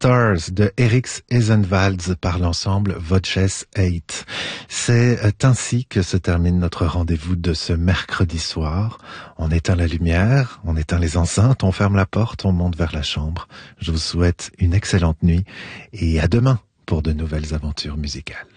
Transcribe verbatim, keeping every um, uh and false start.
Stars de Eriks Ezenvalds par l'ensemble Voces eight. C'est ainsi que se termine notre rendez-vous de ce mercredi soir. On éteint la lumière, on éteint les enceintes, on ferme la porte, on monte vers la chambre. Je vous souhaite une excellente nuit et à demain pour de nouvelles aventures musicales.